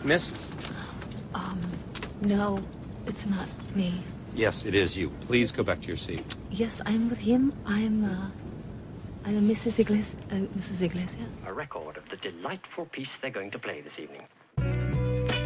Miss? No, it's not me. Yes, it is you. Please go back to your seat. Yes, I'm with him. I'm a Mrs. Iglesias. A record of the delightful piece they're going to play this evening.